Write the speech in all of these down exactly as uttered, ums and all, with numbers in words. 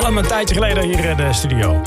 hem een tijdje geleden hier in de studio.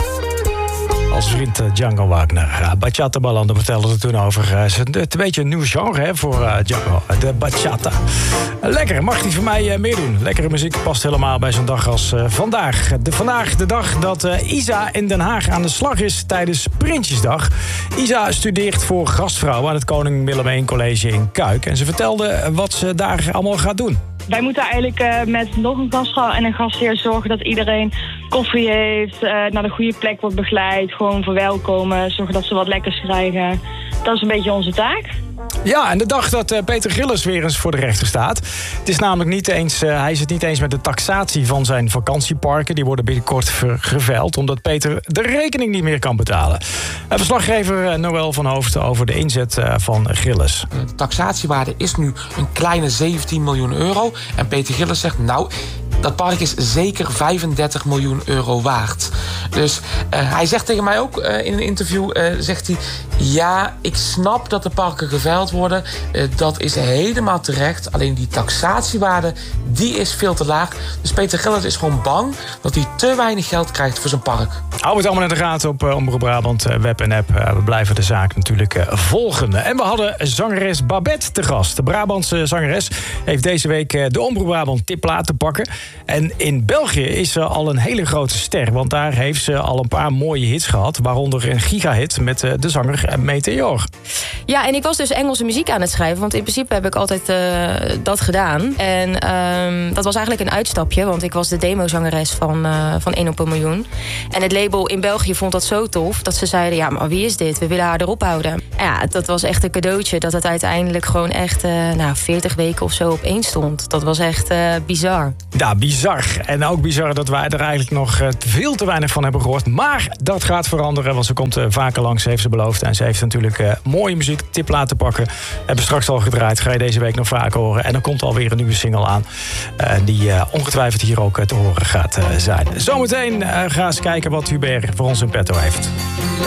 Als vriend Django Wagner. Uh, bachata ballanden vertelde er toen over. Uh, het is een beetje een nieuw genre hè, voor uh, Django. De bachata. Uh, lekker, mag hij van mij uh, meer doen. Lekkere muziek past helemaal bij zo'n dag als uh, vandaag. De, vandaag de dag dat uh, Isa in Den Haag aan de slag is tijdens Prinsjesdag. Isa studeert voor gastvrouw aan het Koning Willem de Eerste College in Kuik. En ze vertelde wat ze daar allemaal gaat doen. Wij moeten eigenlijk uh, met nog een gastvrouw en een gastheer zorgen dat iedereen koffie heeft, uh, naar de goede plek wordt begeleid, gewoon verwelkomen, zorgen dat ze wat lekkers krijgen. Dat is een beetje onze taak. Ja, en de dag dat uh, Peter Gillis weer eens voor de rechter staat. Het is namelijk niet eens, uh, hij is het niet eens met de taxatie van zijn vakantieparken. Die worden binnenkort geveild, omdat Peter de rekening niet meer kan betalen. Uh, verslaggever uh, Noël van Hoofd over de inzet uh, van Gillis. De taxatiewaarde is nu een kleine zeventien miljoen euro. En Peter Gillis zegt, nou, dat park is zeker vijfendertig miljoen euro waard. Dus uh, hij zegt tegen mij ook uh, in een interview, uh, zegt hij, ja, ik snap dat de parken geveild worden. Uh, dat is helemaal terecht. Alleen die taxatiewaarde, die is veel te laag. Dus Peter Gillis is gewoon bang dat hij te weinig geld krijgt voor zijn park. Hou het allemaal in de gaten op uh, Omroep Brabant, uh, web en app. Uh, we blijven de zaak natuurlijk uh, volgen. En we hadden zangeres Babette te gast. De Brabantse zangeres heeft deze week uh, de Omroep Brabant tipplaat te pakken. En in België is ze al een hele grote ster. Want daar heeft ze al een paar mooie hits gehad. Waaronder een gigahit met uh, de zanger Meteor. Ja, en ik was dus Engelse muziek aan het schrijven. Want in principe heb ik altijd uh, dat gedaan. En um, dat was eigenlijk een uitstapje. Want ik was de demozangeres van, uh, van één op een miljoen. En het label in België vond dat zo tof. Dat ze zeiden, ja, maar wie is dit? We willen haar erop houden. En ja, dat was echt een cadeautje. Dat het uiteindelijk gewoon echt uh, nou, veertig weken of zo op één stond. Dat was echt uh, bizar. Ja, bizar. En ook bizar dat wij er eigenlijk nog uh, veel te weinig van hebben gehoord. Maar dat gaat veranderen, want ze komt uh, vaker langs, heeft ze beloofd. En ze heeft natuurlijk uh, mooie muziek, tip laten pakken. Hebben we straks al gedraaid, ga je deze week nog vaker horen. En er komt alweer een nieuwe single aan. Uh, die uh, ongetwijfeld hier ook uh, te horen gaat uh, zijn. Zometeen uh, ga eens kijken wat Hubert voor ons in petto heeft.